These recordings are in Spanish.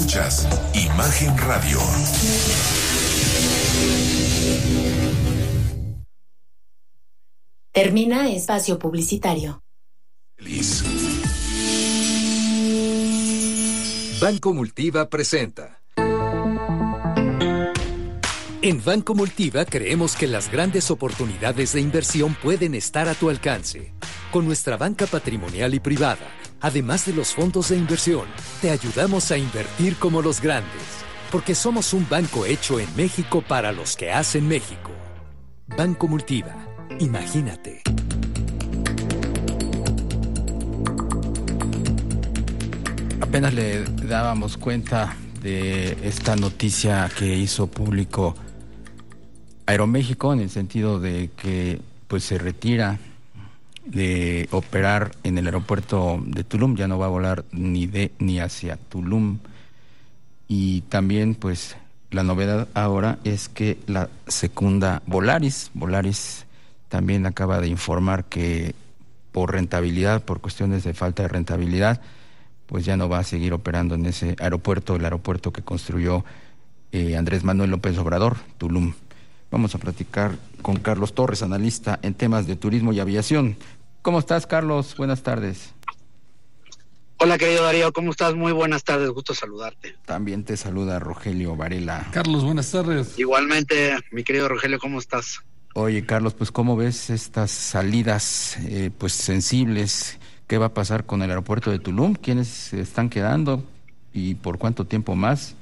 Escuchas Imagen Radio. Termina espacio publicitario. Feliz. Banco Multiva presenta. En Banco Multiva creemos que las grandes oportunidades de inversión pueden estar a tu alcance. Con nuestra banca patrimonial y privada, además de los fondos de inversión, te ayudamos a invertir como los grandes, porque somos un banco hecho en México para los que hacen México. Banco Multiva, imagínate. Apenas le dábamos cuenta de esta noticia que hizo público Aeroméxico, en el sentido de que pues se retira de operar en el aeropuerto de Tulum, ya no va a volar ni hacia Tulum. Y también pues la novedad ahora es que la secunda Volaris también acaba de informar que por rentabilidad, por cuestiones de falta de rentabilidad, pues ya no va a seguir operando en ese aeropuerto, el aeropuerto que construyó Andrés Manuel López Obrador, Tulum. Vamos a platicar con Carlos Torres, analista en temas de turismo y aviación. ¿Cómo estás, Carlos? Buenas tardes. Hola, querido Darío, ¿cómo estás? Muy buenas tardes, gusto saludarte. También te saluda Rogelio Varela. Carlos, buenas tardes. Igualmente, mi querido Rogelio, ¿cómo estás? Oye, Carlos, pues ¿cómo ves estas salidas pues sensibles? ¿Qué va a pasar con el aeropuerto de Tulum? ¿Quiénes se están quedando y por cuánto tiempo más?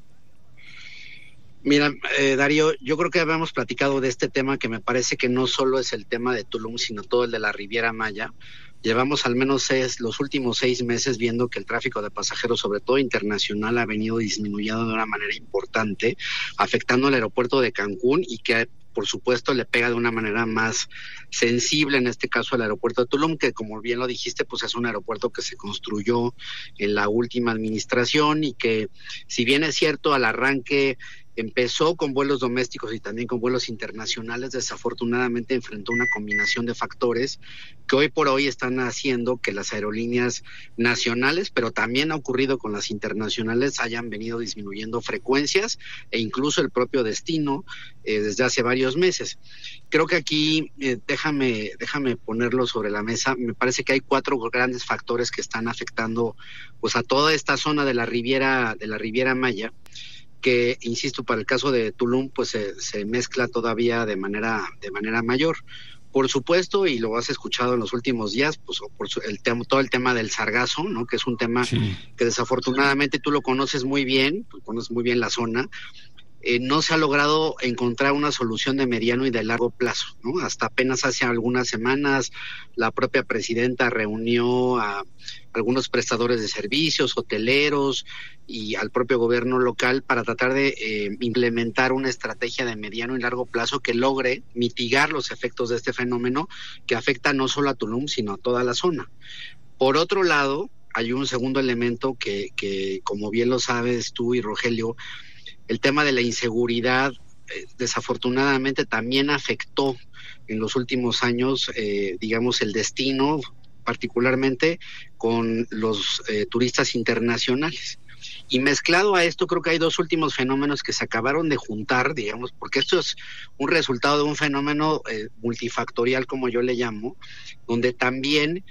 Mira, Darío, yo creo que habíamos platicado de este tema, que me parece que no solo es el tema de Tulum, sino todo el de la Riviera Maya. Llevamos al menos los últimos 6 meses viendo que el tráfico de pasajeros, sobre todo internacional, ha venido disminuyendo de una manera importante, afectando al aeropuerto de Cancún, y que por supuesto le pega de una manera más sensible, en este caso al aeropuerto de Tulum, que como bien lo dijiste, pues es un aeropuerto que se construyó en la última administración y que, si bien es cierto, al arranque empezó con vuelos domésticos y también con vuelos internacionales, desafortunadamente enfrentó una combinación de factores que hoy por hoy están haciendo que las aerolíneas nacionales, pero también ha ocurrido con las internacionales, hayan venido disminuyendo frecuencias e incluso el propio destino desde hace varios meses. Creo que aquí, déjame ponerlo sobre la mesa. Me parece que hay 4 grandes factores que están afectando pues a toda esta zona de la Riviera Maya, que, insisto, para el caso de Tulum, pues se mezcla todavía de manera mayor. Por supuesto, y lo has escuchado en los últimos días, pues todo el tema del sargazo, ¿no? Que es un tema que desafortunadamente tú lo conoces muy bien, conoces muy bien la zona. No se ha logrado encontrar una solución de mediano y de largo plazo, ¿no? Hasta apenas hace algunas semanas la propia presidenta reunió a algunos prestadores de servicios, hoteleros y al propio gobierno local para tratar de implementar una estrategia de mediano y largo plazo que logre mitigar los efectos de este fenómeno que afecta no solo a Tulum, sino a toda la zona. Por otro lado, hay un segundo elemento que como bien lo sabes tú y Rogelio, el tema de la inseguridad desafortunadamente también afectó en los últimos años, digamos, el destino, particularmente con los turistas internacionales. Y mezclado a esto, creo que hay 2 últimos fenómenos que se acabaron de juntar, digamos, porque esto es un resultado de un fenómeno multifactorial, como yo le llamo, donde también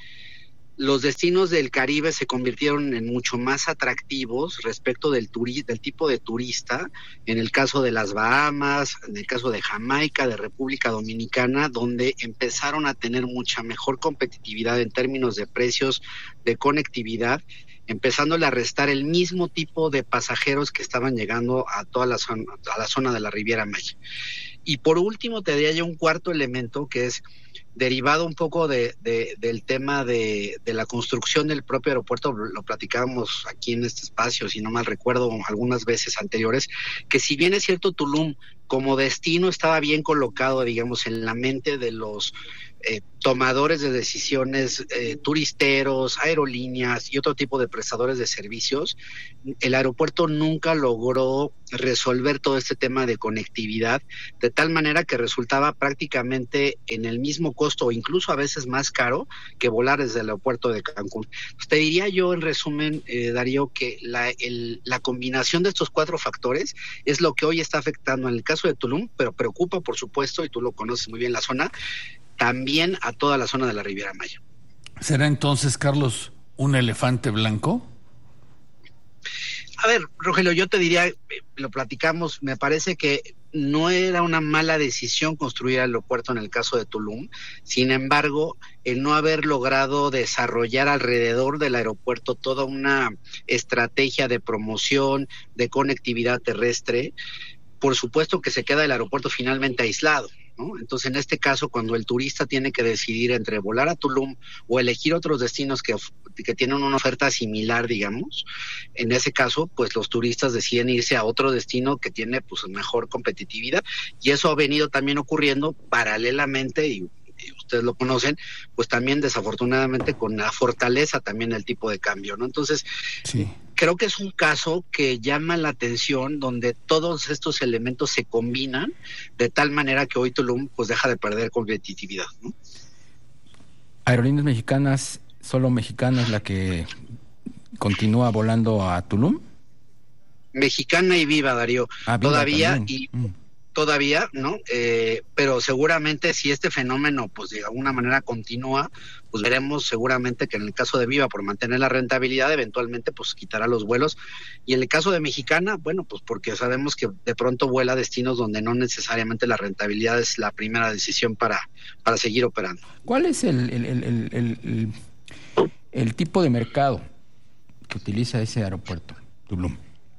los destinos del Caribe se convirtieron en mucho más atractivos respecto del tipo de turista, en el caso de las Bahamas, en el caso de Jamaica, de República Dominicana, donde empezaron a tener mucha mejor competitividad en términos de precios, de conectividad, empezándole a restar el mismo tipo de pasajeros que estaban llegando a toda la zona de la Riviera Maya. Y por último te diría yo un cuarto elemento que es derivado un poco del tema de la construcción del propio aeropuerto. Lo platicábamos aquí en este espacio, si no mal recuerdo, algunas veces anteriores, que si bien es cierto Tulum como destino estaba bien colocado, digamos, en la mente de los tomadores de decisiones, turisteros, aerolíneas y otro tipo de prestadores de servicios, el aeropuerto nunca logró resolver todo este tema de conectividad, de tal manera que resultaba prácticamente en el mismo costo o incluso a veces más caro que volar desde el aeropuerto de Cancún. Pues te diría yo, en resumen, Darío, que la combinación de estos 4 factores es lo que hoy está afectando en el caso de Tulum, pero preocupa, por supuesto, y tú lo conoces muy bien la zona, también a toda la zona de la Riviera Maya. ¿Será entonces, Carlos, un elefante blanco? A ver, Rogelio, yo te diría, lo platicamos, me parece que no era una mala decisión construir el aeropuerto en el caso de Tulum. Sin embargo, el no haber logrado desarrollar alrededor del aeropuerto toda una estrategia de promoción, de conectividad terrestre, por supuesto que se queda el aeropuerto finalmente aislado, ¿no? Entonces, en este caso, cuando el turista tiene que decidir entre volar a Tulum o elegir otros destinos que tienen una oferta similar, digamos, en ese caso, pues los turistas deciden irse a otro destino que tiene pues mejor competitividad, y eso ha venido también ocurriendo paralelamente, y ustedes lo conocen, pues también desafortunadamente con la fortaleza también del tipo de cambio, ¿no? Entonces, sí, creo que es un caso que llama la atención, donde todos estos elementos se combinan de tal manera que hoy Tulum pues deja de perder competitividad, ¿no? Aerolíneas mexicanas, solo Mexicana es la que continúa volando a Tulum. Mexicana y Viva, Darío, Viva todavía también. Todavía, ¿no? Pero seguramente si este fenómeno, pues de alguna manera continúa, pues veremos seguramente que en el caso de Viva, por mantener la rentabilidad, eventualmente pues quitará los vuelos. Y en el caso de Mexicana, bueno, pues porque sabemos que de pronto vuela a destinos donde no necesariamente la rentabilidad es la primera decisión para seguir operando. ¿Cuál es el tipo de mercado que utiliza ese aeropuerto, Tulum?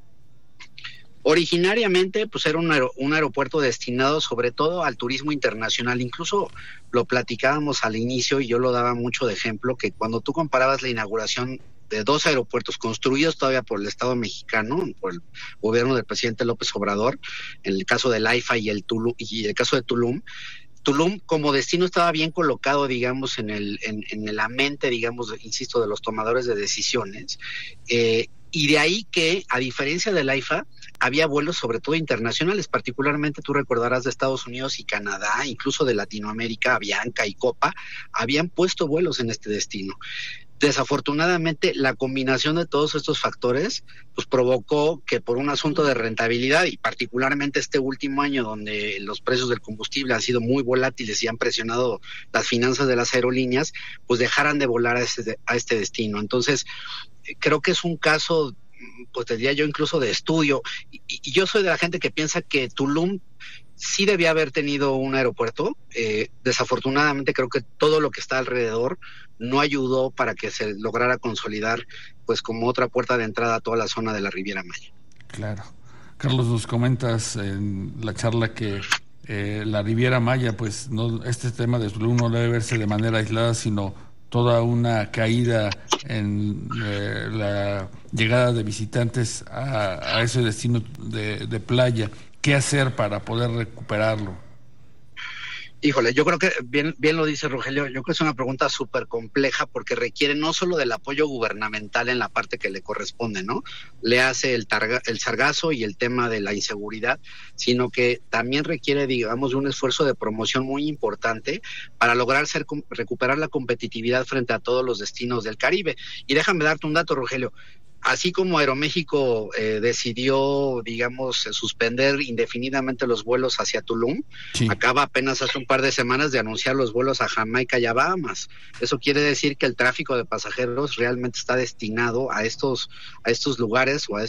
Originariamente, pues era un aeropuerto destinado sobre todo al turismo internacional. Incluso lo platicábamos al inicio y yo lo daba mucho de ejemplo, que cuando tú comparabas la inauguración de 2 aeropuertos construidos todavía por el Estado mexicano, por el gobierno del presidente López Obrador, en el caso del AIFA y el caso de Tulum como destino estaba bien colocado, digamos, en la mente, digamos, insisto, de los tomadores de decisiones, y de ahí que, a diferencia del AIFA, había vuelos sobre todo internacionales, particularmente tú recordarás de Estados Unidos y Canadá, incluso de Latinoamérica, Avianca y Copa, habían puesto vuelos en este destino. Desafortunadamente, la combinación de todos estos factores pues provocó que por un asunto de rentabilidad, y particularmente este último año donde los precios del combustible han sido muy volátiles y han presionado las finanzas de las aerolíneas, pues dejaran de volar a este destino. Entonces, creo que es un caso, pues te diría yo, incluso de estudio, y yo soy de la gente que piensa que Tulum sí debía haber tenido un aeropuerto. Desafortunadamente creo que todo lo que está alrededor no ayudó para que se lograra consolidar pues como otra puerta de entrada a toda la zona de la Riviera Maya. Claro. Carlos, nos comentas en la charla que la Riviera Maya, pues no, este tema de Tulum no debe verse de manera aislada, sino toda una caída en la llegada de visitantes a ese destino de playa. ¿Qué hacer para poder recuperarlo? Híjole, yo creo que bien lo dice Rogelio, yo creo que es una pregunta súper compleja porque requiere no solo del apoyo gubernamental en la parte que le corresponde, ¿no? Le hace el sargazo y el tema de la inseguridad, sino que también requiere, digamos, de un esfuerzo de promoción muy importante para lograr recuperar la competitividad frente a todos los destinos del Caribe. Y déjame darte un dato, Rogelio. Así como Aeroméxico decidió, digamos, suspender indefinidamente los vuelos hacia Tulum, sí, acaba apenas hace un par de semanas de anunciar los vuelos a Jamaica y a Bahamas. Eso quiere decir que el tráfico de pasajeros realmente está destinado a estos lugares o a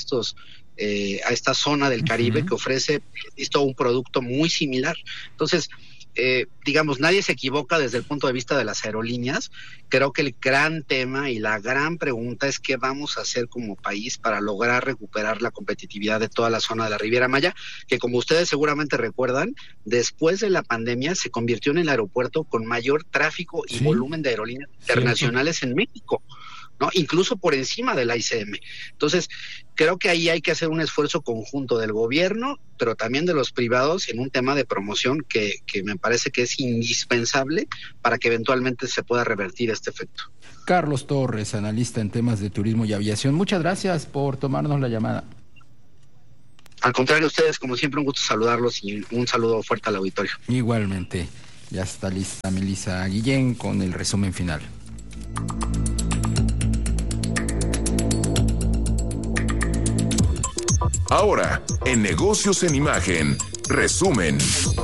esta zona del Caribe que ofrece un producto muy similar. Entonces, digamos, nadie se equivoca desde el punto de vista de las aerolíneas. Creo que el gran tema y la gran pregunta es qué vamos a hacer como país para lograr recuperar la competitividad de toda la zona de la Riviera Maya, que como ustedes seguramente recuerdan, después de la pandemia se convirtió en el aeropuerto con mayor tráfico y volumen de aerolíneas internacionales en México. ¿no? Incluso por encima de la ICM. Entonces, creo que ahí hay que hacer un esfuerzo conjunto del gobierno, pero también de los privados en un tema de promoción que me parece que es indispensable para que eventualmente se pueda revertir este efecto. Carlos Torres, analista en temas de turismo y aviación, muchas gracias por tomarnos la llamada. Al contrario, ustedes, como siempre, un gusto saludarlos y un saludo fuerte al auditorio. Igualmente, ya está lista Melissa Guillén con el resumen final. Ahora, en Negocios en Imagen, resumen.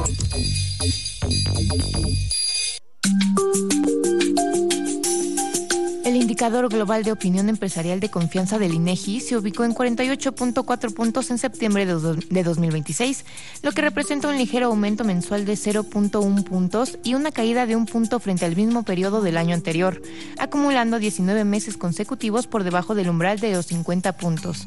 El indicador global de opinión empresarial de confianza del INEGI se ubicó en 48.4 puntos en septiembre de 2026, lo que representa un ligero aumento mensual de 0.1 puntos y una caída de 1 punto frente al mismo periodo del año anterior, acumulando 19 meses consecutivos por debajo del umbral de los 50 puntos.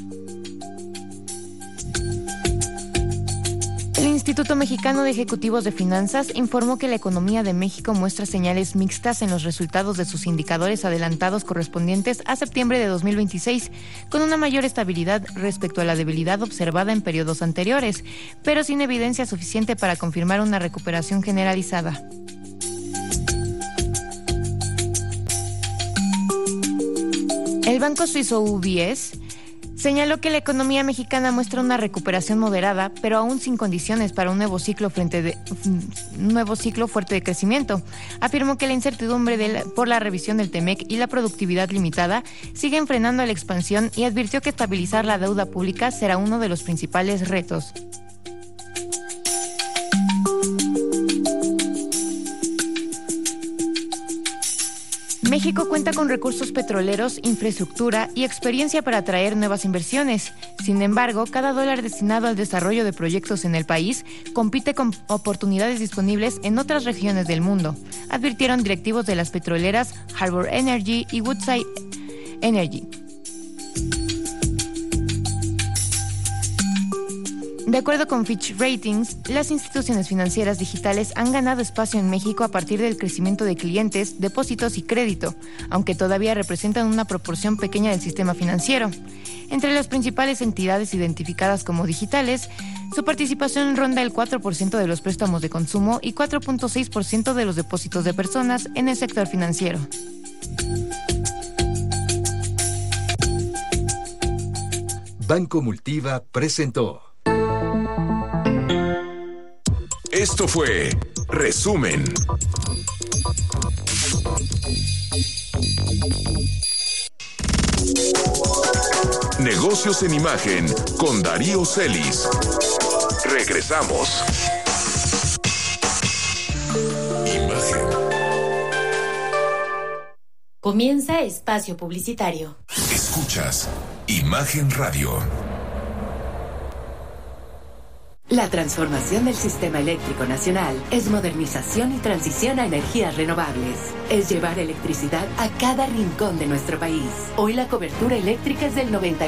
El Instituto Mexicano de Ejecutivos de Finanzas informó que la economía de México muestra señales mixtas en los resultados de sus indicadores adelantados correspondientes a septiembre de 2026, con una mayor estabilidad respecto a la debilidad observada en periodos anteriores, pero sin evidencia suficiente para confirmar una recuperación generalizada. El banco suizo UBS señaló que la economía mexicana muestra una recuperación moderada, pero aún sin condiciones para un nuevo ciclo fuerte de crecimiento. Afirmó que la incertidumbre por la revisión del TEMEC y la productividad limitada siguen frenando la expansión y advirtió que estabilizar la deuda pública será uno de los principales retos. México cuenta con recursos petroleros, infraestructura y experiencia para atraer nuevas inversiones. Sin embargo, cada dólar destinado al desarrollo de proyectos en el país compite con oportunidades disponibles en otras regiones del mundo, advirtieron directivos de las petroleras Harbour Energy y Woodside Energy. De acuerdo con Fitch Ratings, las instituciones financieras digitales han ganado espacio en México a partir del crecimiento de clientes, depósitos y crédito, aunque todavía representan una proporción pequeña del sistema financiero. Entre las principales entidades identificadas como digitales, su participación ronda el 4% de los préstamos de consumo y 4.6% de los depósitos de personas en el sector financiero. Banco Multiva presentó. Esto fue Resumen. Negocios en Imagen con Darío Celis. Regresamos. Imagen. Comienza espacio publicitario. Escuchas Imagen Radio. La transformación del sistema eléctrico nacional es modernización y transición a energías renovables. Es llevar electricidad a cada rincón de nuestro país. Hoy la cobertura eléctrica es del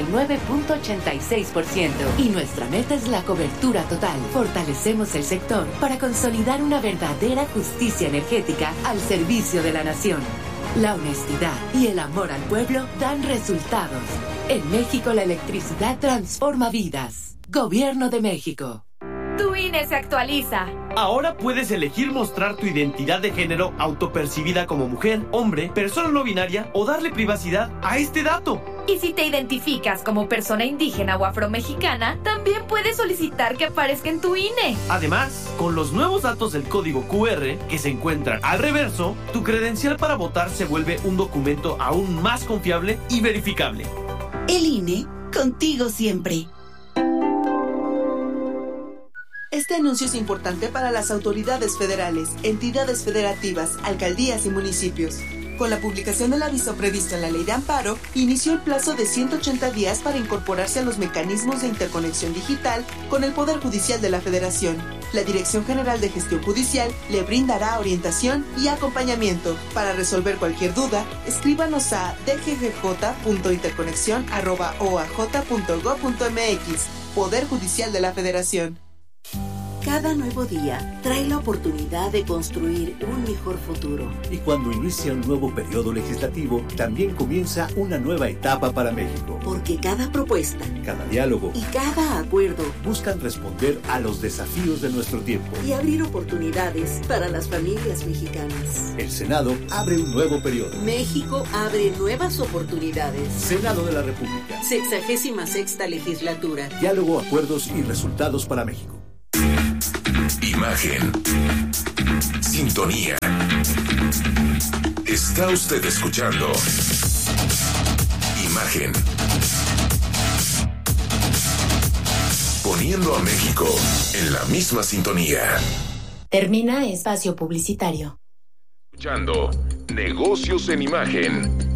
99.86% y nuestra meta es la cobertura total. Fortalecemos el sector para consolidar una verdadera justicia energética al servicio de la nación. La honestidad y el amor al pueblo dan resultados. En México la electricidad transforma vidas. Gobierno de México. Tu INE se actualiza. Ahora puedes elegir mostrar tu identidad de género autopercibida como mujer, hombre, persona no binaria o darle privacidad a este dato. Y si te identificas como persona indígena o afromexicana, también puedes solicitar que aparezca en tu INE. Además, con los nuevos datos del código QR que se encuentran al reverso, tu credencial para votar se vuelve un documento aún más confiable y verificable. El INE, contigo siempre. Este anuncio es importante para las autoridades federales, entidades federativas, alcaldías y municipios. Con la publicación del aviso previsto en la Ley de Amparo, inició el plazo de 180 días para incorporarse a los mecanismos de interconexión digital con el Poder Judicial de la Federación. La Dirección General de Gestión Judicial le brindará orientación y acompañamiento. Para resolver cualquier duda, escríbanos a dggj.interconexion@oaj.gov.mx. Poder Judicial de la Federación. Cada nuevo día trae la oportunidad de construir un mejor futuro. Y cuando inicia un nuevo periodo legislativo, también comienza una nueva etapa para México. Porque cada propuesta, cada diálogo y cada acuerdo buscan responder a los desafíos de nuestro tiempo y abrir oportunidades para las familias mexicanas. El Senado abre un nuevo periodo. México abre nuevas oportunidades. Senado de la República. 66ª legislatura. Diálogo, acuerdos y resultados para México. Imagen. Sintonía. Está usted escuchando Imagen. Poniendo a México en la misma sintonía. Termina espacio publicitario. Escuchando Negocios en Imagen.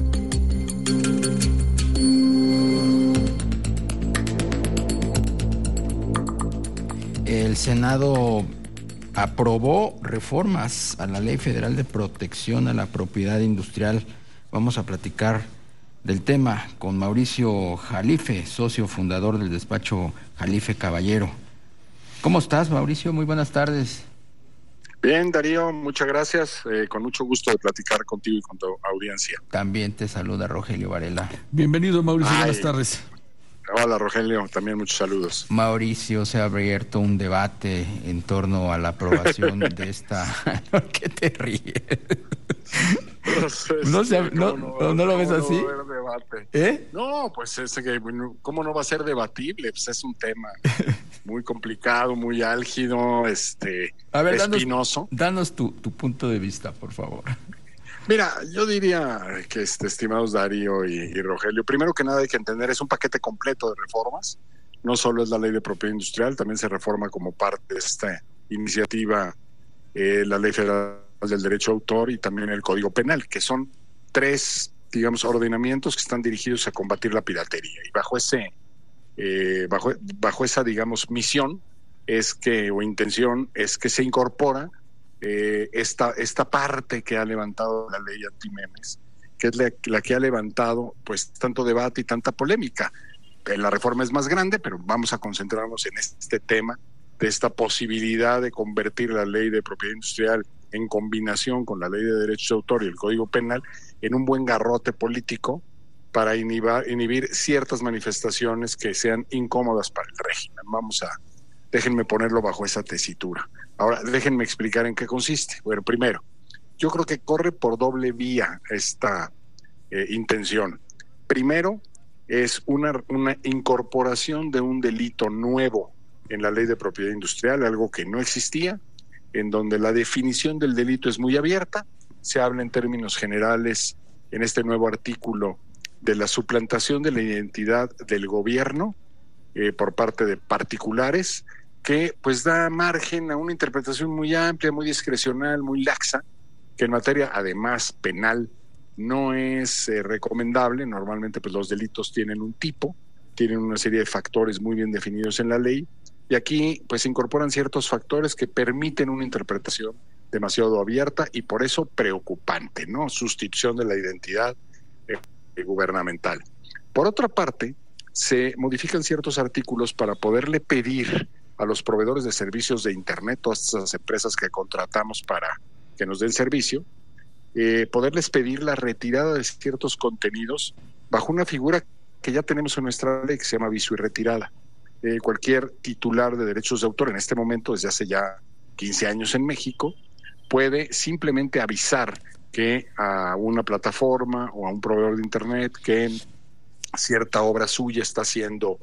El Senado aprobó reformas a la Ley Federal de Protección a la Propiedad Industrial. Vamos a platicar del tema con Mauricio Jalife, socio fundador del despacho Jalife Caballero. ¿Cómo estás, Mauricio? Muy buenas tardes. Bien, Darío, muchas gracias. Con mucho gusto de platicar contigo y con tu audiencia. También te saluda Rogelio Varela. Bienvenido, Mauricio. Buenas tardes. Hola, Rogelio, también muchos saludos. Mauricio, se ha abierto un debate en torno a la aprobación de esta... ¿Por qué te ríes? ¿No lo ves así? ¿Eh? No, pues ¿cómo no va a ser debatible? Pues es un tema muy complicado, muy álgido, a ver, espinoso. Danos tu punto de vista, por favor. Mira, yo diría que, estimados Darío y Rogelio, primero que nada hay que entender, es un paquete completo de reformas. No solo es la Ley de Propiedad Industrial, también se reforma como parte de esta iniciativa la Ley Federal del Derecho de Autor y también el Código Penal, que son tres, digamos, ordenamientos que están dirigidos a combatir la piratería. Y bajo esa, digamos, misión o intención es que se incorpora esta parte que ha levantado la ley antimemes, que es la que ha levantado pues tanto debate y tanta polémica. La reforma es más grande, pero vamos a concentrarnos en este tema de esta posibilidad de convertir la ley de propiedad industrial en combinación con la ley de derechos de autor y el Código Penal en un buen garrote político para inhibir ciertas manifestaciones que sean incómodas para el régimen. Déjenme ponerlo bajo esa tesitura. Ahora, déjenme explicar en qué consiste. Bueno, primero, yo creo que corre por doble vía esta intención. Primero, es una incorporación de un delito nuevo en la Ley de Propiedad Industrial, algo que no existía, en donde la definición del delito es muy abierta. Se habla en términos generales en este nuevo artículo de la suplantación de la identidad del gobierno por parte de particulares, que pues da margen a una interpretación muy amplia, muy discrecional, muy laxa, que en materia además penal no es recomendable. Normalmente pues los delitos tienen un tipo, tienen una serie de factores muy bien definidos en la ley, y aquí pues se incorporan ciertos factores que permiten una interpretación demasiado abierta y por eso preocupante, ¿no? Sustitución de la identidad gubernamental. Por otra parte, se modifican ciertos artículos para poderle pedir a los proveedores de servicios de Internet, todas esas empresas que contratamos para que nos den servicio, poderles pedir la retirada de ciertos contenidos bajo una figura que ya tenemos en nuestra ley que se llama aviso y retirada. Cualquier titular de derechos de autor en este momento, desde hace ya 15 años en México, puede simplemente avisar que a una plataforma o a un proveedor de Internet que cierta obra suya está siendo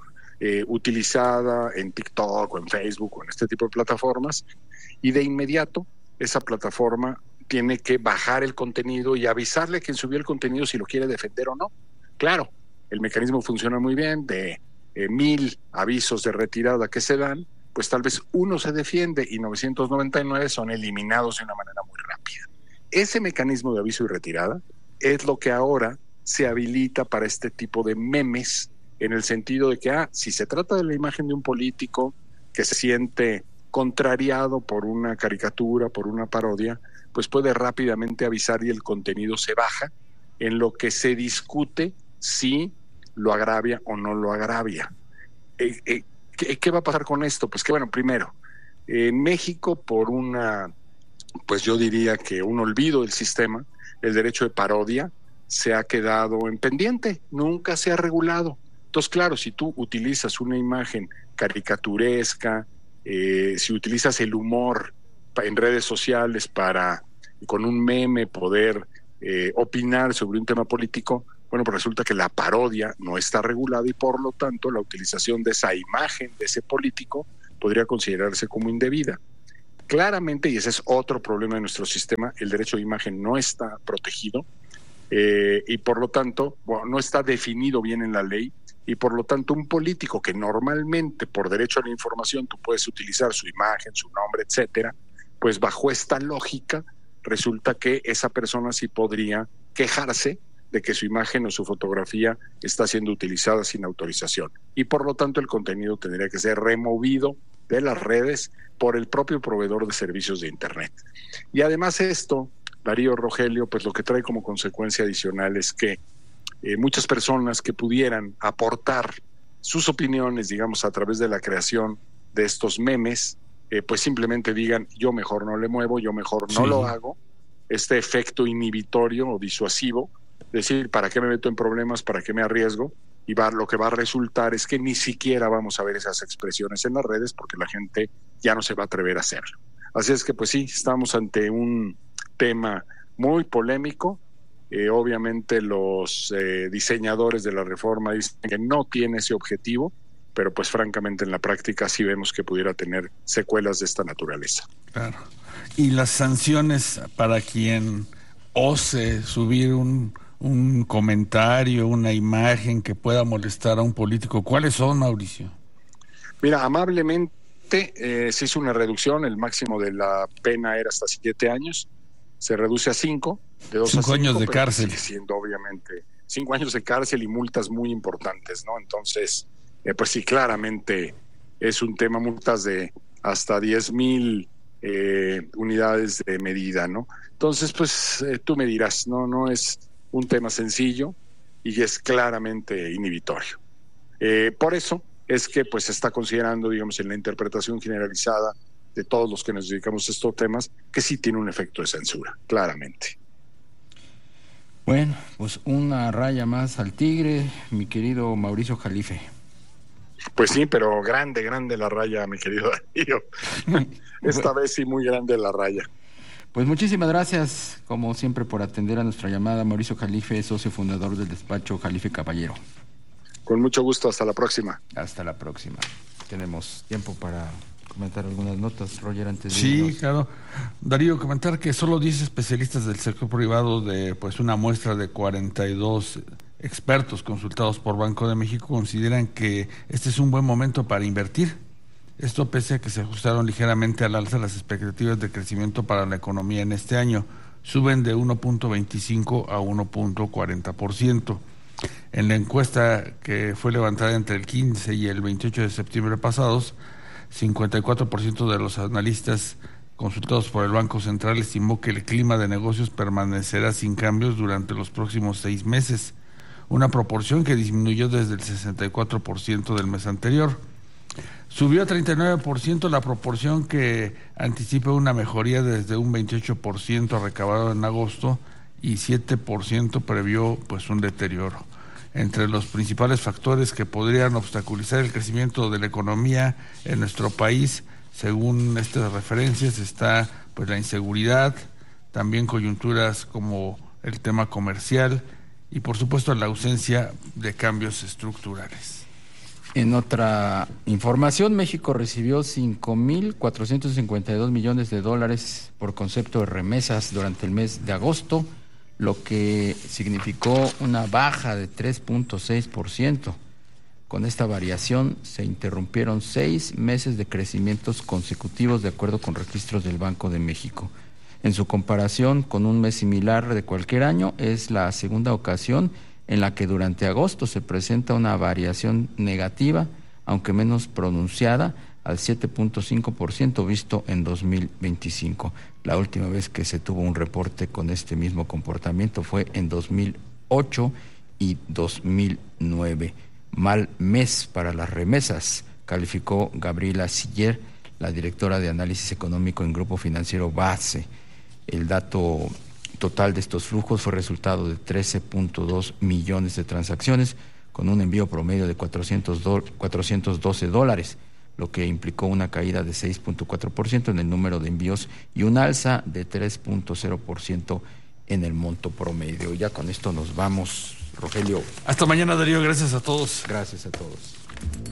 utilizada en TikTok o en Facebook o en este tipo de plataformas, y de inmediato esa plataforma tiene que bajar el contenido y avisarle a quien subió el contenido si lo quiere defender o no. Claro, el mecanismo funciona muy bien. De 1,000 avisos de retirada que se dan, pues tal vez uno se defiende y 999 son eliminados de una manera muy rápida. Ese mecanismo de aviso y retirada es lo que ahora se habilita para este tipo de memes, en el sentido de que si se trata de la imagen de un político que se siente contrariado por una caricatura, por una parodia, pues puede rápidamente avisar y el contenido se baja, en lo que se discute si lo agravia o no lo agravia. ¿Qué va a pasar con esto? Pues que, bueno, primero, En México, por pues yo diría que un olvido del sistema, el derecho de parodia se ha quedado en pendiente, nunca se ha regulado. Entonces, claro, si tú utilizas una imagen caricaturesca, si utilizas el humor en redes sociales para, con un meme, poder opinar sobre un tema político, bueno, pues resulta que la parodia no está regulada y por lo tanto la utilización de esa imagen, de ese político, podría considerarse como indebida. Claramente, y ese es otro problema de nuestro sistema, el derecho de imagen no está protegido y por lo tanto, bueno, no está definido bien en la ley y por lo tanto un político que normalmente por derecho a la información tú puedes utilizar su imagen, su nombre, etcétera, pues bajo esta lógica resulta que esa persona sí podría quejarse de que su imagen o su fotografía está siendo utilizada sin autorización y por lo tanto el contenido tendría que ser removido de las redes por el propio proveedor de servicios de Internet. Y además esto, Darío, Rogelio, pues lo que trae como consecuencia adicional es que muchas personas que pudieran aportar sus opiniones, digamos, a través de la creación de estos memes, pues simplemente digan, yo mejor no le muevo, yo mejor no lo hago. Este efecto inhibitorio o disuasivo, decir, ¿para qué me meto en problemas? ¿Para qué me arriesgo? Y lo que va a resultar es que ni siquiera vamos a ver esas expresiones en las redes porque la gente ya no se va a atrever a hacerlo. Así es que pues sí, estamos ante un tema muy polémico. Obviamente los diseñadores de la reforma dicen que no tiene ese objetivo, pero pues francamente en la práctica sí vemos que pudiera tener secuelas de esta naturaleza. Claro. Y las sanciones para quien ose subir un comentario, una imagen que pueda molestar a un político, ¿cuáles son, Mauricio? Mira, amablemente se hizo una reducción, el máximo de la pena era hasta 7 años, se reduce a 5, de 2 a 5 años de cárcel. Sigue siendo obviamente 5 años de cárcel y multas muy importantes, ¿no? Entonces, pues sí, claramente es un tema, multas de hasta 10,000 unidades de medida, ¿no? Entonces, pues tú me dirás, no es un tema sencillo y es claramente inhibitorio. Por eso es que pues se está considerando, digamos, en la interpretación generalizada de todos los que nos dedicamos a estos temas, que sí tiene un efecto de censura, claramente. Bueno, pues una raya más al tigre, mi querido Mauricio Jalife. Pues sí, pero grande la raya, mi querido Darío. Esta vez sí, muy grande la raya. Pues muchísimas gracias, como siempre, por atender a nuestra llamada. Mauricio Jalife, socio fundador del despacho Jalife Caballero. Con mucho gusto, hasta la próxima. Hasta la próxima. Tenemos tiempo para comentar algunas notas, Roger, antes de Sí, claro. Darío, comentar que solo 10 especialistas del sector privado de pues una muestra de 42 expertos consultados por Banco de México consideran que este es un buen momento para invertir. Esto pese a que se ajustaron ligeramente al alza las expectativas de crecimiento para la economía en este año. Suben de 1.25 a 1.40%. En la encuesta que fue levantada entre el 15 y el 28 de septiembre pasados, 54% de los analistas consultados por el Banco Central estimó que el clima de negocios permanecerá sin cambios durante los próximos 6 meses, una proporción que disminuyó desde el 64% del mes anterior. Subió a 39% la proporción que anticipa una mejoría desde un 28% recabado en agosto y 7% previó pues un deterioro. Entre los principales factores que podrían obstaculizar el crecimiento de la economía en nuestro país, según estas referencias, está pues la inseguridad, también coyunturas como el tema comercial y por supuesto la ausencia de cambios estructurales. En otra información, México recibió 5.452 millones de dólares por concepto de remesas durante el mes de agosto, lo que significó una baja de 3.6%. Con esta variación se interrumpieron 6 meses de crecimientos consecutivos de acuerdo con registros del Banco de México. En su comparación con un mes similar de cualquier año, es la segunda ocasión en la que durante agosto se presenta una variación negativa, aunque menos pronunciada, al 7.5% visto en 2025. La última vez que se tuvo un reporte con este mismo comportamiento fue en 2008 y 2009. Mal mes para las remesas, calificó Gabriela Siller, la directora de análisis económico en Grupo Financiero Base. El dato total de estos flujos fue resultado de 13.2 millones de transacciones, con un envío promedio de $412, lo que implicó una caída de 6.4% en el número de envíos y un alza de 3.0% en el monto promedio. Ya con esto nos vamos, Rogelio. Hasta mañana, Darío. Gracias a todos. Gracias a todos.